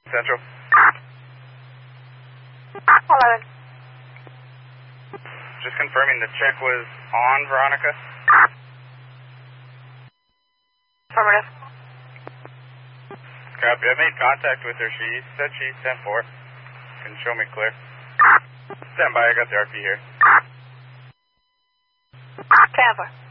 Central. 11. Just confirming the check was on Veronica. Affirmative. Copy. I made contact with her. She said she sent for. Can show me clear. Stand by. I got the RP here. Tampa.